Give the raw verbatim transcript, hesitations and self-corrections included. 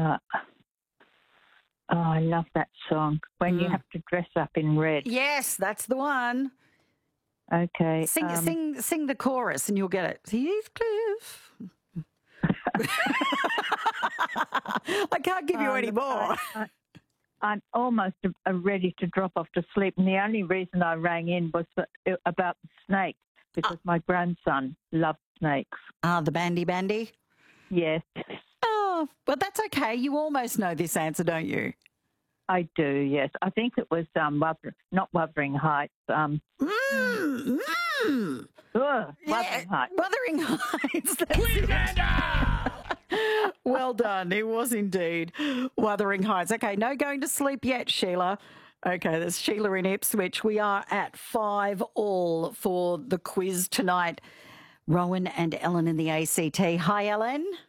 Uh, oh, I love that song. When Mm. you have to dress up in red. Yes, that's the one. Okay. Sing, um, sing, sing the chorus, and you'll get it. Heathcliff. I can't give you oh, any look, more. I, I, I'm almost uh, ready to drop off to sleep, and the only reason I rang in was for, uh, about the snake, because my grandson loves snakes. Ah, the bandy bandy. Yes, Oh, well, that's okay. You almost know this answer, don't you? I do, yes. I think it was um, Wuther- not Wuthering Heights. Um, Mm, mm. ugh, Yeah, Wuthering Heights. Wuthering Heights. That's it. Well done. It was indeed Wuthering Heights. Okay, no going to sleep yet, Sheila. Okay, there's Sheila in Ipswich. We are at five all for the quiz tonight. Rowan and Ellen in the A C T. Hi, Ellen.